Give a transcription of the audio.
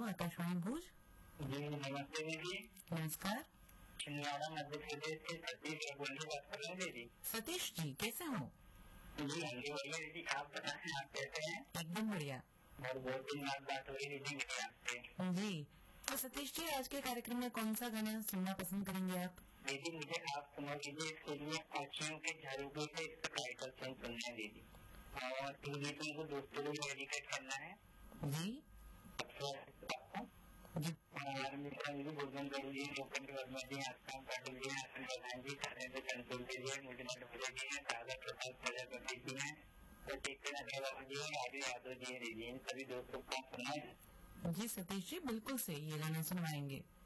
आकाशवाणी भुज। जी नमस्ते दीदी। नमस्कार। छिंदवाड़ा मध्य प्रदेश से सतीश रघुवंशी बात कर रहे हैं दीदी। सतीश जी कैसे हो? जी हाँ जी बढ़िया दीदी, आप बताएं आप कैसे हैं? एकदम बढ़िया। और बहुत दिन बाद बात हो रही दीदी मेरी आपसे। जी तो सतीश जी, आज के कार्यक्रम में कौन सा गाना सुनना पसंद करेंगे आप? दीदी मुझे आप सुना दीजिए इस फिल्म में पक्षियों के झरोखे से इसका टाइटल सॉन्ग सुनना है दीदी, और इन गीतों को दोस्तों को डेडिकेट करना है। जी जी हमारे मित्र जी भोजन करिए, लोकल वर्मा जी, आसमान पाटिल जी, आसन प्रधान जी, खाने कंट्रोल जी है, मुझे भोले जी है, सागर प्रसाद प्रजापति जी है, और टीके अग्रवाल जी है, राजू यादव जी है दीदी। इन सभी दोस्तों को सुना है। जी सतीश जी, बिल्कुल सही, ये गाना सुनवाएंगे।